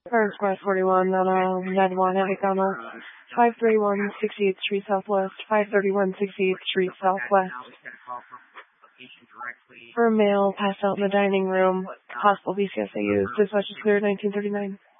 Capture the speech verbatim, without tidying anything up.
Current square forty-one on uh, Med one at McDonald's, five thirty-one sixty-eighth Street Southwest, five thirty-one sixty-eighth Street Southwest. For a male passed out in the dining room, possible B C S A used. Dispatch is clear nineteen thirty-nine.